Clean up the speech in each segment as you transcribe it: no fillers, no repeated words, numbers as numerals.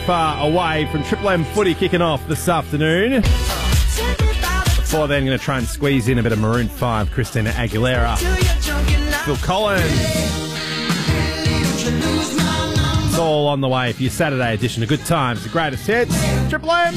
far away from Triple M footy kicking off this afternoon. Before then, going to try and squeeze in a bit of Maroon 5, Christina Aguilera, Phil Collins. It's all on the way for your Saturday edition of Good Times, the greatest hits. Triple M.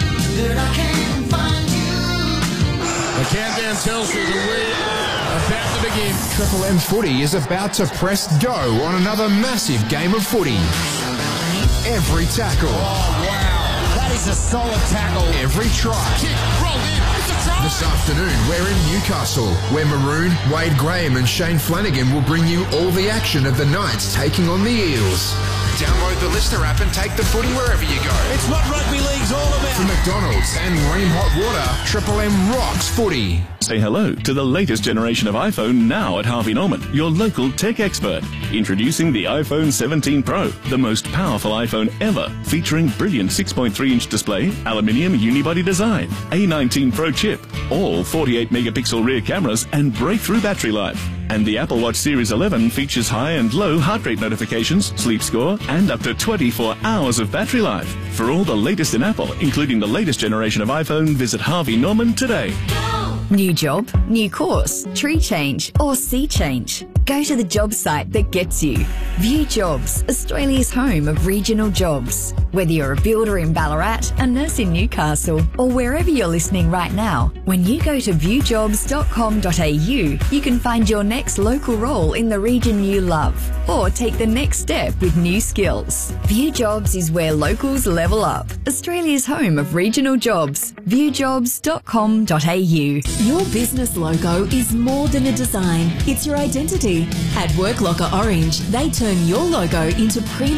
The countdown tells you that we are about to begin. Triple M Footy is about to press go on another massive game of footy. Every tackle. Oh, wow. That is a solid tackle. Every try. Kick, rolled in. It's a try. This afternoon, we're in Newcastle, where Maroon, Wade Graham and Shane Flanagan will bring you all the action of the Knights taking on the Eels. Download the Listener app and take the footy wherever you go. It's what rugby league's all about. From McDonald's and Ream Hot Water, Triple M rocks footy. Say hello to the latest generation of iPhone now at Harvey Norman, your local tech expert. Introducing the iPhone 17 Pro, the most powerful iPhone ever, featuring brilliant 6.3-inch display, aluminium unibody design, A19 Pro chip, all 48-megapixel rear cameras and breakthrough battery life. And the Apple Watch Series 11 features high and low heart rate notifications, sleep score, and up to 24 hours of battery life. For all the latest in Apple, including the latest generation of iPhone, visit Harvey Norman today. New job, new course, tree change or sea change. Go to the job site that gets you. View Jobs, Australia's home of regional jobs. Whether you're a builder in Ballarat, a nurse in Newcastle or wherever you're listening right now, when you go to viewjobs.com.au, you can find your next local role in the region you love or take the next step with new skills. View Jobs is where locals level up. Australia's home of regional jobs. viewjobs.com.au. Your business logo is more than a design. It's your identity. At WorkLocker Orange, they turn your logo into premium